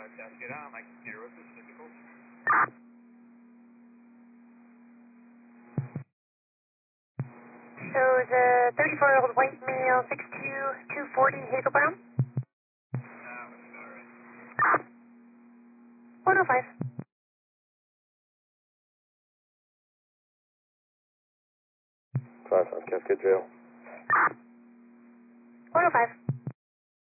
Cascade on, my computer was this physical. So the 34-year-old white male, 6'2", 240, Hazel Brown? Alright. 105. 5 on Cascade Jail. 105.